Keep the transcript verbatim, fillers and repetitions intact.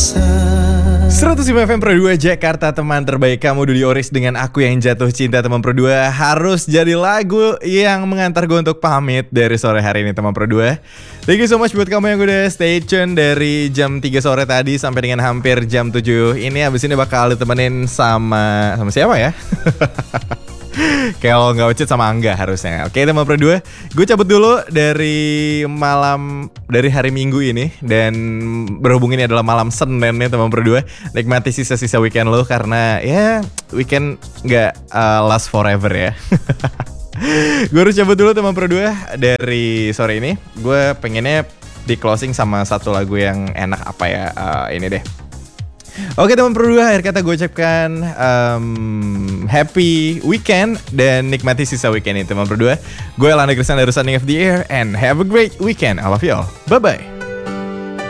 rasa. seratus lima F M Pro dua Jakarta, teman terbaik kamu. Dudi Oris dengan Aku Yang Jatuh Cinta. Teman Pro dua harus jadi lagu yang mengantar gue untuk pamit dari sore hari ini, teman Pro dua. Thank you so much buat kamu yang udah stay tune dari jam tiga sore tadi sampai dengan hampir jam tujuh ini. Abis ini bakal ditemenin sama Sama siapa ya? Kalau nggak Ucit sama Angga harusnya. Oke, teman Pro dua, gue cabut dulu dari malam dari hari Minggu ini. Dan berhubung ini adalah malam Senin nih, teman Pro dua, nikmati sisa-sisa weekend lo, karena ya weekend nggak uh, last forever ya. Gue harus cabut dulu, teman Pro dua, dari sore ini. Gue pengennya di closing sama satu lagu yang enak, apa ya, uh, ini deh. Oke, teman Pro dua, akhir kata gue ucapkan um, happy weekend dan nikmati sisa weekend ini, teman Pro dua. Gue Lana Grisana dari Sunning of the Air, and have a great weekend. I love you all. Bye-bye.